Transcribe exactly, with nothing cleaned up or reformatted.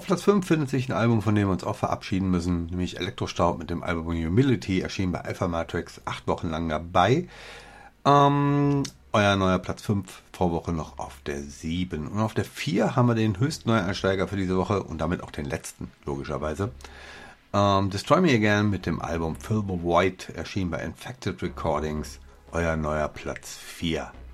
Platz fünf findet sich ein Album, von dem wir uns auch verabschieden müssen, nämlich Elektrostaub mit dem Album Humility, erschien bei Alpha Matrix, acht Wochen lang dabei. Ähm, euer neuer Platz fünf, Vorwoche noch auf der sieben. Und auf der vier haben wir den höchsten Neueinsteiger für diese Woche und damit auch den letzten, logischerweise. Ähm, Destroy Me Again mit dem Album Film of White, erschien bei Infected Recordings, euer neuer Platz vier.